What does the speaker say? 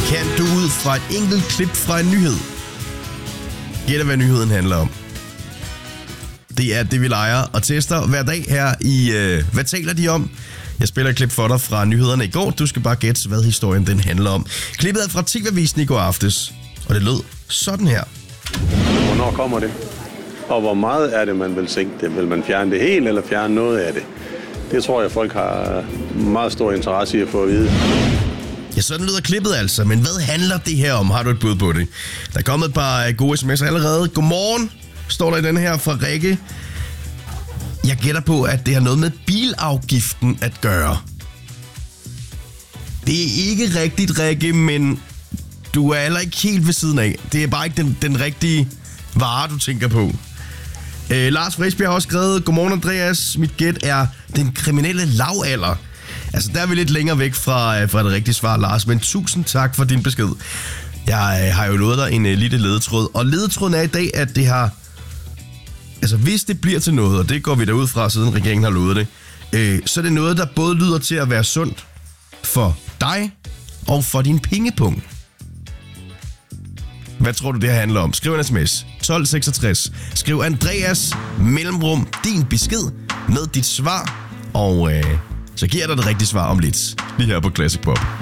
kan du ud fra et enkelt klip fra en nyhed gætte, hvad nyheden handler om. Det er det, vi leger og tester hver dag her i Hvad taler de om? Jeg spiller et klip for dig fra nyhederne i går. Du skal bare gætte, hvad historien den handler om. Klippet er fra TV-avisen i går aftes, og det lød sådan her. Hvornår kommer det? Og hvor meget er det, man vil sænke det? Vil man fjerne det helt, eller fjerne noget af det? Det tror jeg, folk har meget stor interesse i at få at vide. Ja, sådan lyder klippet altså. Men hvad handler det her om? Har du et bud på det? Der er kommet et par gode sms'er allerede. Godmorgen, står der i den her fra Rikke. Jeg gætter på, at det har noget med bilafgiften at gøre. Det er ikke rigtigt, Rikke, men du er heller ikke helt ved siden af. Det er bare ikke den rigtige vare, du tænker på. Lars Frisbjerg har også skrevet, godmorgen Andreas, mit gæt er den kriminelle lavalder. Altså, der er vi lidt længere væk fra det rigtige svar, Lars, men tusind tak for din besked. Jeg har jo lovet dig en lille ledetråd, og ledetråden er i dag, at det har... Altså, hvis det bliver til noget, og det går vi derud fra, siden regeringen har lovet det, så er det noget, der både lyder til at være sundt for dig og for din pengepunkt. Hvad tror du, det her handler om? Skriv en sms 1266. Skriv Andreas mellemrum din besked med dit svar, og så giver jeg dig det rigtige svar om lidt. Lige her på Classic Pop.